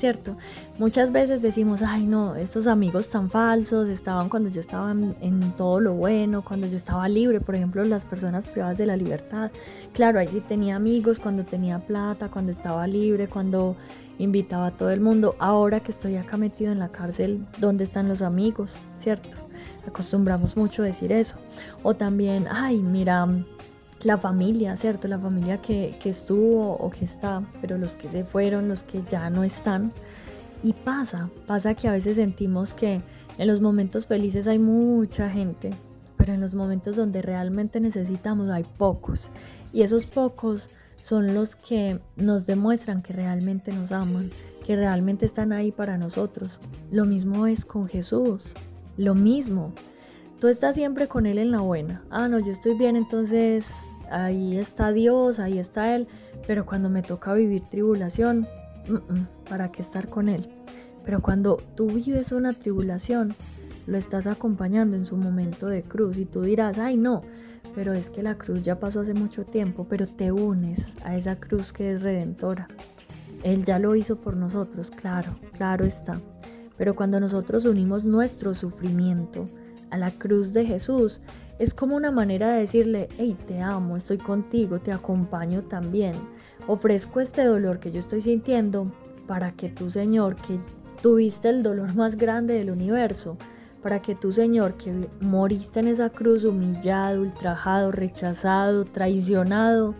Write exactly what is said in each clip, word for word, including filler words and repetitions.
¿cierto? Muchas veces decimos, ay no, estos amigos tan falsos estaban cuando yo estaba en, en todo lo bueno, cuando yo estaba libre, por ejemplo, las personas privadas de la libertad. Claro, ahí sí tenía amigos cuando tenía plata, cuando estaba libre, cuando invitaba a todo el mundo. Ahora que estoy acá metido en la cárcel, ¿dónde están los amigos? ¿Cierto? Acostumbramos mucho a decir eso. O también, ay, mira, la familia, ¿cierto? La familia que, que estuvo o que está, pero los que se fueron, los que ya no están. Y pasa, pasa que a veces sentimos que en los momentos felices hay mucha gente, pero en los momentos donde realmente necesitamos hay pocos. Y esos pocos son los que nos demuestran que realmente nos aman, que realmente están ahí para nosotros. Lo mismo es con Jesús, lo mismo. Tú estás siempre con Él en la buena. Ah, no, yo estoy bien, entonces ahí está Dios, ahí está Él. Pero cuando me toca vivir tribulación, uh-uh, ¿para qué estar con Él? Pero cuando tú vives una tribulación, lo estás acompañando en su momento de cruz. Y tú dirás, ay no, pero es que la cruz ya pasó hace mucho tiempo, pero te unes a esa cruz que es redentora. Él ya lo hizo por nosotros, claro, claro está. Pero cuando nosotros unimos nuestro sufrimiento a la cruz de Jesús, es como una manera de decirle, hey, te amo, estoy contigo, te acompaño también. Ofrezco este dolor que yo estoy sintiendo para que tú, Señor, que tuviste el dolor más grande del universo, para que tú, Señor, que moriste en esa cruz humillado, ultrajado, rechazado, traicionado,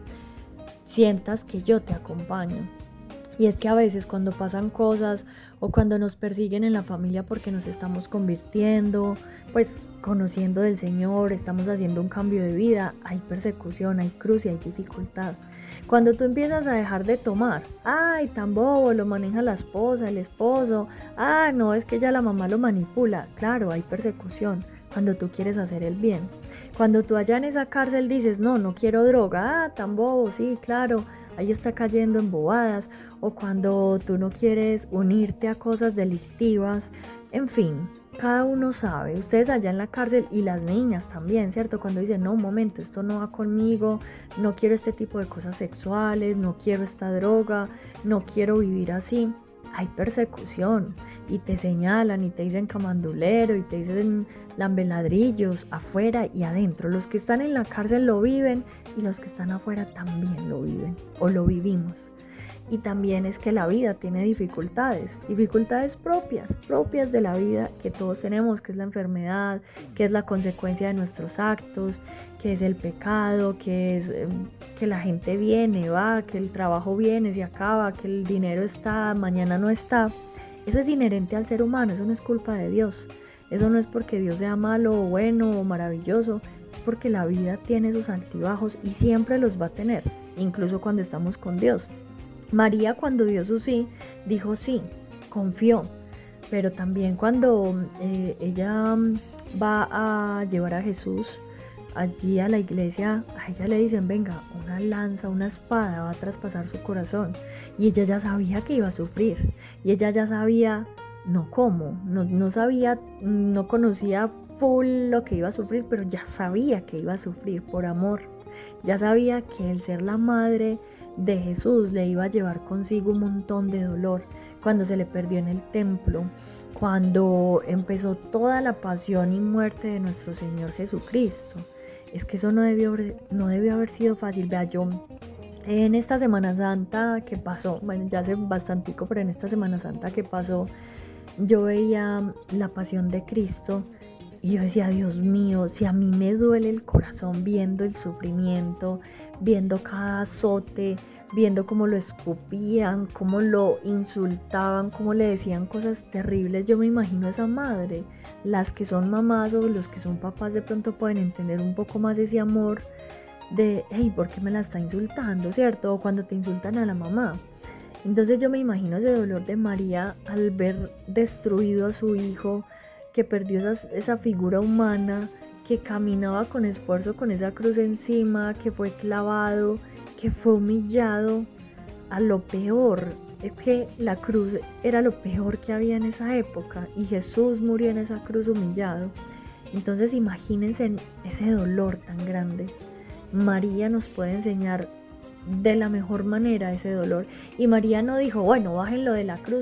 sientas que yo te acompaño. Y es que a veces cuando pasan cosas o cuando nos persiguen en la familia porque nos estamos convirtiendo, pues conociendo del Señor, estamos haciendo un cambio de vida, hay persecución, hay cruz y hay dificultad. Cuando tú empiezas a dejar de tomar, ay, tan bobo, lo maneja la esposa, el esposo, ah, no, es que ya la mamá lo manipula, claro, hay persecución. Cuando tú quieres hacer el bien. Cuando tú allá en esa cárcel dices, no, no quiero droga, ah, tan bobo, sí, claro, ahí está cayendo en bobadas. O cuando tú no quieres unirte a cosas delictivas, en fin, cada uno sabe. Ustedes allá en la cárcel y las niñas también, ¿cierto? Cuando dicen, no, un momento, esto no va conmigo, no quiero este tipo de cosas sexuales, no quiero esta droga, no quiero vivir así. Hay persecución y te señalan y te dicen camandulero y te dicen lambeladrillos afuera y adentro. Los que están en la cárcel lo viven y los que están afuera también lo viven o lo vivimos. Y también es que la vida tiene dificultades, dificultades propias, propias de la vida que todos tenemos, que es la enfermedad, que es la consecuencia de nuestros actos, que es el pecado, que es eh, que la gente viene, va, que el trabajo viene, se acaba, que el dinero está, mañana no está. Eso es inherente al ser humano, eso no es culpa de Dios. Eso no es porque Dios sea malo o bueno o maravilloso, es porque la vida tiene sus altibajos y siempre los va a tener, incluso cuando estamos con Dios. María cuando dio su sí, dijo sí, confió, pero también cuando eh, ella va a llevar a Jesús allí a la iglesia, a ella le dicen, venga, una lanza, una espada va a traspasar su corazón. Y ella ya sabía que iba a sufrir, y ella ya sabía, no cómo, no, no sabía, no conocía full lo que iba a sufrir, pero ya sabía que iba a sufrir por amor. Ya sabía que el ser la madre de Jesús le iba a llevar consigo un montón de dolor. Cuando se le perdió en el templo, cuando empezó toda la pasión y muerte de nuestro Señor Jesucristo. Es que eso no debió, no debió haber sido fácil. Vea, yo en esta Semana Santa que pasó, bueno, ya hace bastantico, pero en esta Semana Santa que pasó, yo veía la pasión de Cristo. Y yo decía, Dios mío, si a mí me duele el corazón viendo el sufrimiento, viendo cada azote, viendo cómo lo escupían, cómo lo insultaban, cómo le decían cosas terribles, yo me imagino a esa madre. Las que son mamás o los que son papás de pronto pueden entender un poco más ese amor de, hey, ¿por qué me la está insultando, cierto? O cuando te insultan a la mamá. Entonces yo me imagino ese dolor de María al ver destruido a su hijo, que perdió esa, esa figura humana, que caminaba con esfuerzo con esa cruz encima, que fue clavado, que fue humillado a lo peor. Es que la cruz era lo peor que había en esa época y Jesús murió en esa cruz humillado. Entonces imagínense ese dolor tan grande. María nos puede enseñar de la mejor manera ese dolor. Y María no dijo, bueno, bájenlo de la cruz